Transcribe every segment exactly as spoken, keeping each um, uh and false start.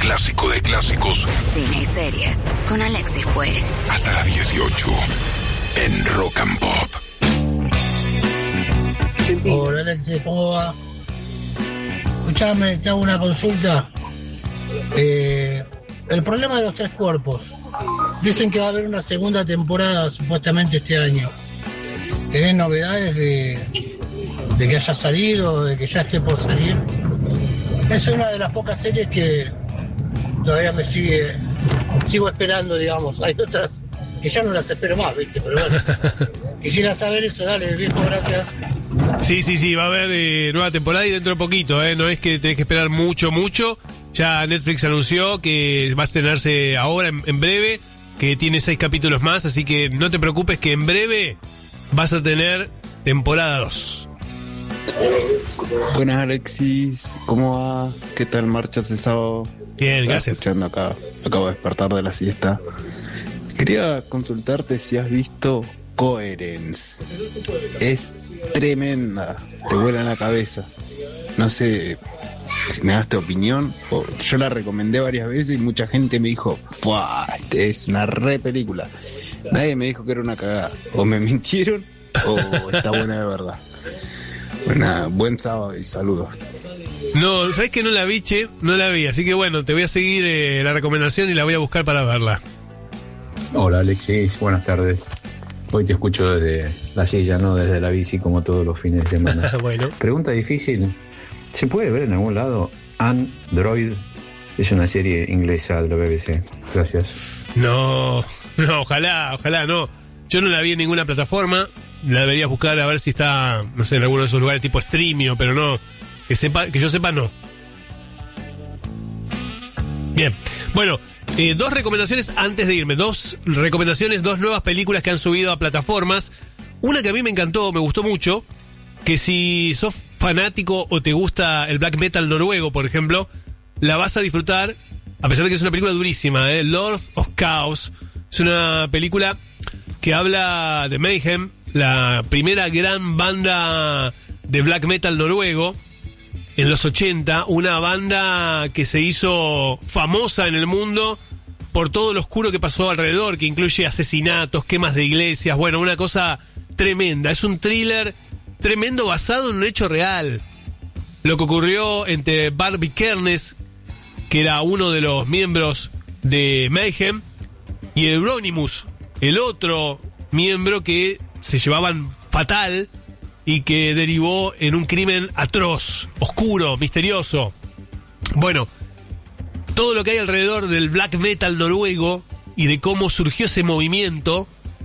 clásico de clásicos. Cine y series con Alexis Puig. Hasta las dieciocho en Rock and Pop. Hola Alexis, ¿cómo va? Escuchame, te hago una consulta. Eh, el problema de los tres cuerpos. Dicen que va a haber una segunda temporada supuestamente este año. ¿Tenés novedades de, de que haya salido, de que ya esté por salir? Es una de las pocas series que todavía me sigue, sigo esperando, digamos. Hay otras que ya no las espero más, ¿viste? Pero bueno, quisiera saber eso. Dale, viejo, gracias. Sí, sí, sí, va a haber eh, nueva temporada y dentro de poquito, ¿eh? No es que tenés que esperar mucho, mucho. Ya Netflix anunció que va a estrenarse ahora, en, en breve, que tiene seis capítulos más, así que no te preocupes que en breve vas a tener temporada dos. Buenas Alexis, ¿cómo va? ¿Qué tal marchas el sábado? Bien, gracias. Escuchando acá, acabo de despertar de la siesta. Quería consultarte si has visto Coherence. Es tremenda, te vuela en la cabeza. No sé si me das tu opinión. Yo la recomendé varias veces y mucha gente me dijo, ¡fua! Es una re película. Nadie me dijo que era una cagada. O me mintieron o está buena de verdad. Bueno, buen sábado y saludos. No, ¿sabés que no la vi, che? No la vi, así que bueno, te voy a seguir eh, la recomendación y la voy a buscar para verla. Hola Alexis, buenas tardes. Hoy te escucho desde la silla, no desde la bici como todos los fines de semana. Bueno. Pregunta difícil. ¿Se puede ver en algún lado Android? Es una serie inglesa de la B B C. Gracias. No, no, ojalá, ojalá no. Yo no la vi en ninguna plataforma. La debería buscar a ver si está, no sé, en alguno de esos lugares tipo Streamio, pero no. Que sepa, que yo sepa, no. Bien. Bueno, eh, dos recomendaciones antes de irme. Dos recomendaciones, dos nuevas películas que han subido a plataformas. Una que a mí me encantó, me gustó mucho. Que si sos fanático o te gusta el black metal noruego, por ejemplo, la vas a disfrutar, a pesar de que es una película durísima, ¿eh? Lord of Chaos. Es una película que habla de Mayhem, la primera gran banda de black metal noruego en los ochenta, una banda que se hizo famosa en el mundo por todo lo oscuro que pasó alrededor, que incluye asesinatos, quemas de iglesias, bueno, una cosa tremenda. Es un thriller tremendo basado en un hecho real. Lo que ocurrió entre Barbie Kernes, que era uno de los miembros de Mayhem, y Euronymous, el otro miembro que se llevaban fatal y que derivó en un crimen atroz, oscuro, misterioso. Bueno, todo lo que hay alrededor del black metal noruego y de cómo surgió ese movimiento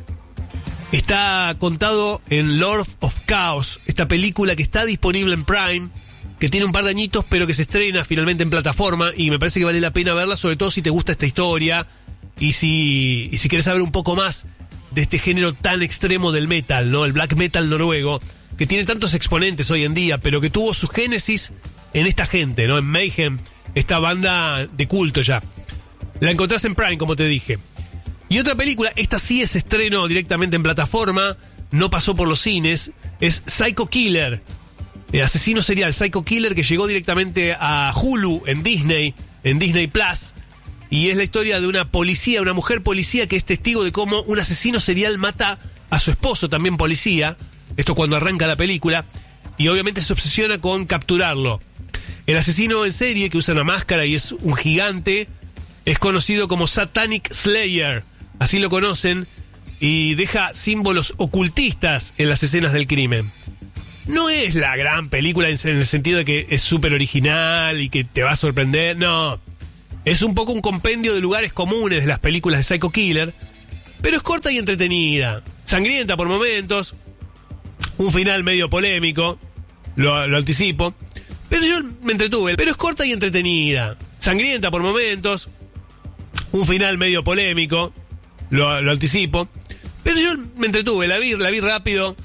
está contado en Lord of Chaos, esta película que está disponible en Prime, que tiene un par de añitos, pero que se estrena finalmente en plataforma, y me parece que vale la pena verla, sobre todo si te gusta esta historia y si, y si querés saber un poco más de este género tan extremo del metal, ¿no? El black metal noruego, que tiene tantos exponentes hoy en día, pero que tuvo su génesis en esta gente, ¿no? En Mayhem, esta banda de culto ya. La encontrás en Prime, como te dije. Y otra película, esta sí es estreno directamente en plataforma, no pasó por los cines, es Psycho Killer, el asesino serial Psycho Killer, que llegó directamente a Hulu en Disney, en Disney Plus, y es la historia de una policía, una mujer policía que es testigo de cómo un asesino serial mata a su esposo, también policía, esto cuando arranca la película, y obviamente se obsesiona con capturarlo. El asesino en serie, que usa una máscara y es un gigante, es conocido como Satanic Slayer, así lo conocen, y deja símbolos ocultistas en las escenas del crimen. No es la gran película en el sentido de que es súper original y que te va a sorprender, no. Es un poco un compendio de lugares comunes de las películas de Psycho Killer, pero es corta y entretenida, sangrienta por momentos, un final medio polémico, lo, lo anticipo, pero yo me entretuve, pero es corta y entretenida, sangrienta por momentos, un final medio polémico, lo, lo anticipo, pero yo me entretuve, la vi, la vi rápido.